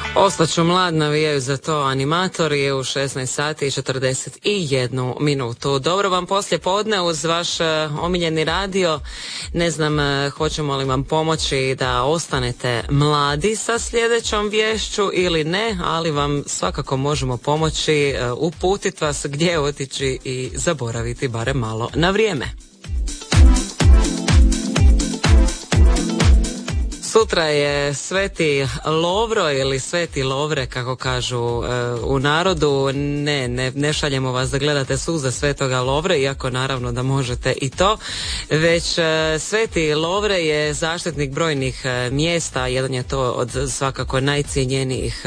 Ostaću mlad, navijaju za to animatori u 16 sati i 41 minutu. Dobro vam poslije podne uz vaš omiljeni radio. Ne znam hoćemo li vam pomoći da ostanete mladi sa sljedećom vješću ili ne, ali vam svakako možemo pomoći, uputiti vas gdje otići i zaboraviti barem malo na vrijeme. Sutra je Sveti Lovro ili Sveti Lovre, kako kažu u narodu. Ne šaljemo vas da gledate suze Svetoga Lovre, iako naravno da možete i to. Već Sveti Lovre je zaštitnik brojnih mjesta, jedan je to od svakako najcijenjenijih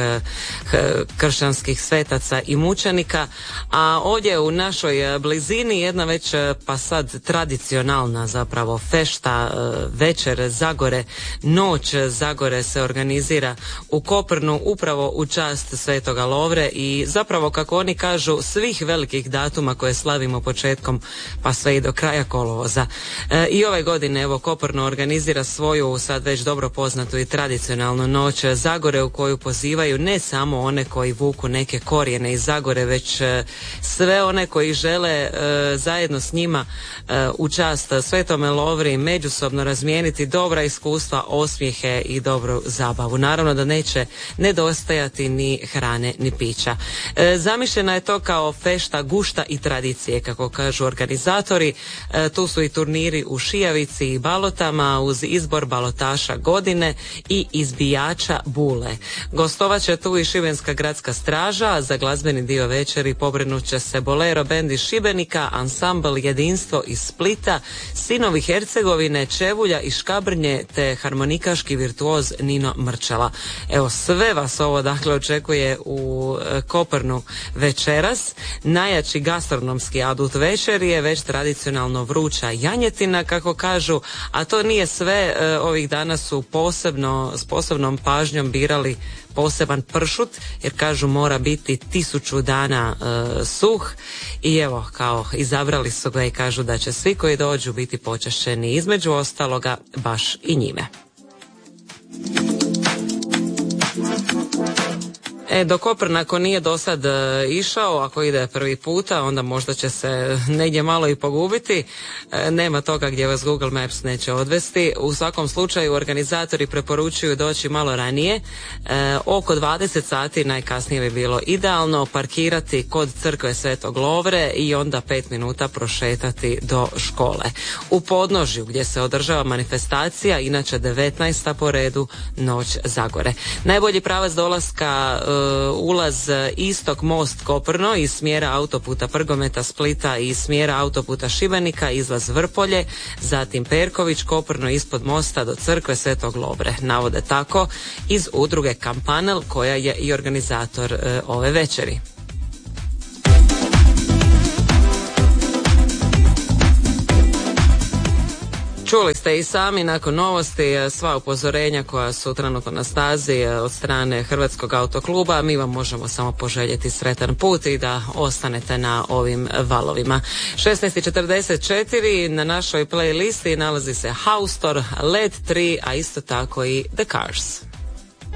kršćanskih svetaca i mučenika, a ovdje u našoj blizini jedna već pa sad tradicionalna zapravo fešta, večer Zagore, noć Zagore se organizira u Koprnu upravo u čast Svetoga Lovre i zapravo, kako oni kažu, svih velikih datuma koje slavimo početkom pa sve i do kraja kolovoza. I ove godine evo Koprno organizira svoju sad već dobro poznatu i tradicionalnu noć Zagore, u koju pozivaju ne samo one koji vuku neke korijene iz Zagore, već sve one koji žele zajedno s njima u čast Svetome Lovri međusobno razmijeniti dobra iskustva, osmijehe i dobru zabavu. Naravno da neće nedostajati ni hrane ni pića. Zamišljena je to kao fešta gušta i tradicije, kako kažu organizatori. Tu su i turniri u šijavici i balotama uz izbor balotaša godine i izbijača bule. Gostovat će tu i Šibenska gradska straža, a za glazbeni dio večeri pobrinut će se Bolero bend iz Šibenika, ansambl Jedinstvo iz Splita, Sinovi Hercegovine, Čevulja i Škabrnje te harmonikaški virtuoz Nino Mrčela. Evo, sve vas ovo dakle očekuje u Koprnu večeras. Najjači gastronomski adut večer je već tradicionalno vruća janjetina, kako kažu, a to nije sve. Ovih dana su s posebnom pažnjom birali poseban pršut, jer kažu mora biti 1000 dana suh, i evo, kao izabrali su ga i kažu da će svi koji dođu biti počašćeni, između ostaloga baš i njime. Do Koprna ako nije do sad išao, ako ide prvi puta, onda možda će se negdje malo i pogubiti. Nema toga gdje vas Google Maps neće odvesti. U svakom slučaju organizatori preporučuju doći malo ranije, oko 20 sati najkasnije bi bilo idealno, parkirati kod crkve Svetog Lovre i onda 5 minuta prošetati do škole. U podnožju gdje se održava manifestacija, inače 19. po redu, noć Zagore. Najbolji pravac dolaska ulaz istok most Koprno iz smjera autoputa Prgometa Splita i iz smjera autoputa Šibenika, izlaz Vrpolje, zatim Perković, Koprno ispod mosta do crkve Svetog Lovre. Navode tako iz udruge Kampanel, koja je i organizator ove večeri. Čuli ste i sami nakon novosti sva upozorenja koja su trenutno na stazi od strane Hrvatskog autokluba. Mi vam možemo samo poželjeti sretan put i da ostanete na ovim valovima. 16:44 na našoj playlisti nalazi se Haustor, Led 3, a isto tako i The Cars.